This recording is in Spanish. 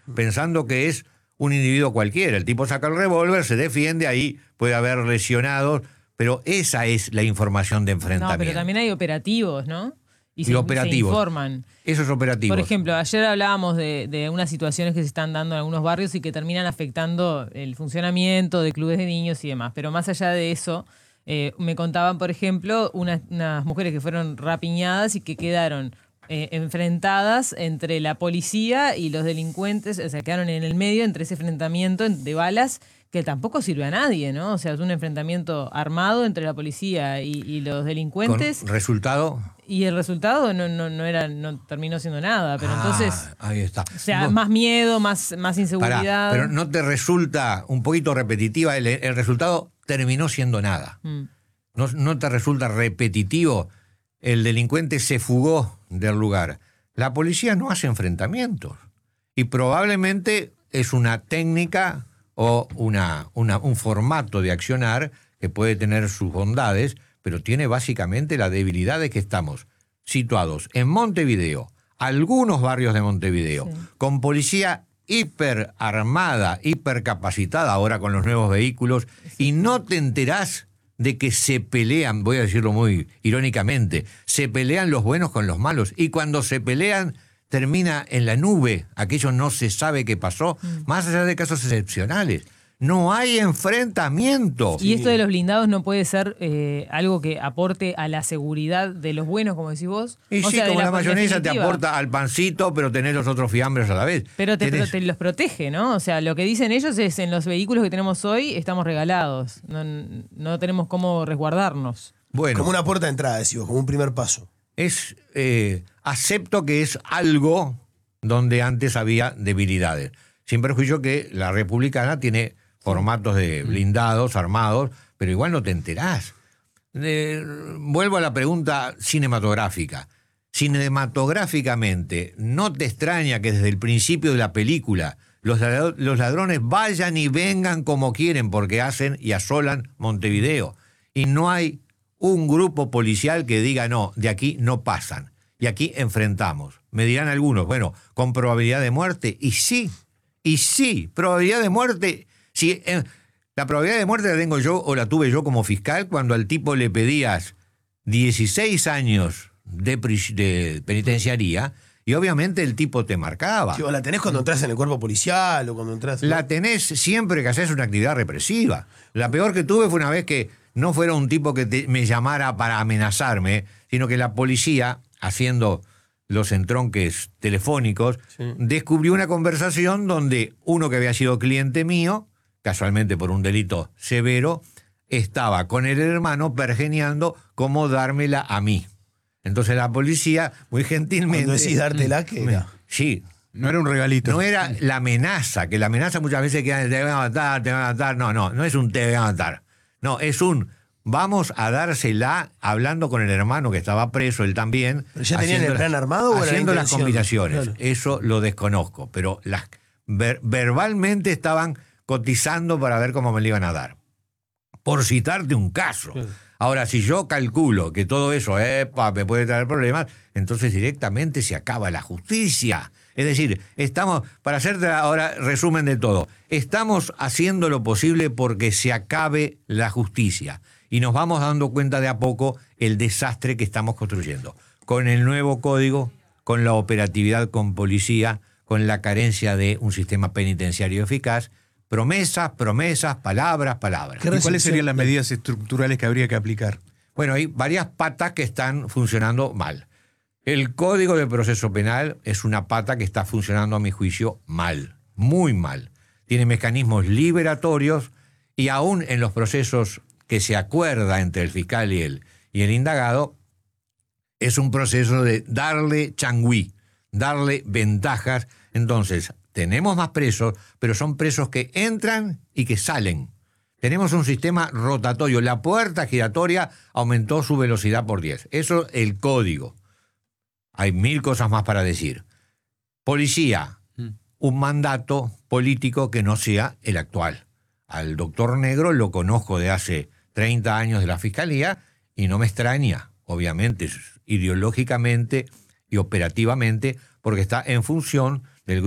pensando que es un individuo cualquiera. El tipo saca el revólver, se defiende, ahí puede haber lesionados, pero esa es la información de enfrentamiento. No, pero también hay operativos, ¿no? Y se operativos. informan. Esos operativos. Por ejemplo, ayer hablábamos de unas situaciones que se están dando en algunos barrios y que terminan afectando el funcionamiento de clubes de niños y demás. Pero más allá de eso, me contaban, por ejemplo, unas mujeres que fueron rapiñadas y que quedaron enfrentadas entre la policía y los delincuentes, o sea, quedaron en el medio entre ese enfrentamiento de balas que tampoco sirve a nadie, ¿no? O sea, es un enfrentamiento armado entre la policía y los delincuentes. ¿Con resultado? Y el resultado no terminó siendo nada, pero entonces... Ahí está. O sea, más miedo, más inseguridad. Pero ¿no te resulta un poquito repetitiva? El resultado terminó siendo nada. ¿No te resulta repetitivo? El delincuente se fugó del lugar. La policía no hace enfrentamientos. Y probablemente es una técnica o un formato de accionar que puede tener sus bondades, pero tiene básicamente la debilidad de que estamos situados en Montevideo, algunos barrios de Montevideo, sí, con policía hiperarmada, hipercapacitada ahora con los nuevos vehículos, sí, y no te enterás de que se pelean, voy a decirlo muy irónicamente, se pelean los buenos con los malos, y cuando se pelean termina en la nube, aquello no se sabe qué pasó, más allá de casos excepcionales. No hay enfrentamiento. Y esto de los blindados no puede ser algo que aporte a la seguridad de los buenos, como decís vos. Y sí, como la mayonesa te aporta al pancito, pero tenés los otros fiambres a la vez. Pero te los protege, ¿no? O sea, lo que dicen ellos es, en los vehículos que tenemos hoy estamos regalados. No tenemos cómo resguardarnos. Bueno, como una puerta de entrada, decimos, como un primer paso. Acepto que es algo donde antes había debilidades. Sin perjuicio que la republicana tiene formatos de blindados, armados, pero igual no te enterás. Vuelvo a la pregunta cinematográfica. Cinematográficamente, ¿no te extraña que desde el principio de la película los ladrones vayan y vengan como quieren porque hacen y asolan Montevideo? Y no hay un grupo policial que diga, no, de aquí no pasan, y aquí enfrentamos. Me dirán algunos, bueno, ¿con probabilidad de muerte? Y sí, probabilidad de muerte. Si, la probabilidad de muerte la tengo yo o la tuve yo como fiscal cuando al tipo le pedías 16 años de penitenciaría y obviamente el tipo te marcaba. Sí, o la tenés cuando entras en el cuerpo policial o cuando entras... La tenés siempre que haces una actividad represiva. La peor que tuve fue una vez que no fuera un tipo que me llamara para amenazarme, sino que la policía, haciendo los entronques telefónicos, sí, descubrió una conversación donde uno que había sido cliente mío, casualmente por un delito severo, estaba con el hermano pergeñando cómo dármela a mí. Entonces la policía, muy gentilmente... Cuando decís dártela, ¿qué era? Sí. No era un regalito. No era la amenaza, que la amenaza muchas veces queda te van a matar, te van a matar. No es un te van a matar. No, es un vamos a dársela hablando con el hermano que estaba preso, él también. ¿Pero ya tenían el plan armado o haciendo era la las combinaciones? Claro. Eso lo desconozco, pero verbalmente estaban cotizando para ver cómo me lo iban a dar. Por citarte un caso. Claro. Ahora, si yo calculo que todo eso me puede traer problemas, entonces directamente se acaba la justicia. Es decir, estamos, para hacerte ahora resumen de todo, estamos haciendo lo posible porque se acabe la justicia. Y nos vamos dando cuenta de a poco el desastre que estamos construyendo. Con el nuevo código, con la operatividad con policía, con la carencia de un sistema penitenciario eficaz. Promesas, palabras. ¿Y cuáles serían las medidas estructurales que habría que aplicar? Bueno, hay varias patas que están funcionando mal. El Código de Proceso Penal es una pata que está funcionando, a mi juicio, mal, muy mal. Tiene mecanismos liberatorios y aún en los procesos que se acuerda entre el fiscal y el indagado, es un proceso de darle changüí, darle ventajas. Entonces, tenemos más presos, pero son presos que entran y que salen. Tenemos un sistema rotatorio. La puerta giratoria aumentó su velocidad por 10. Eso es el código. Hay 1000 cosas más para decir. Policía, un mandato político que no sea el actual. Al doctor Negro lo conozco de hace 30 años de la Fiscalía y no me extraña, obviamente, ideológicamente y operativamente, porque está en función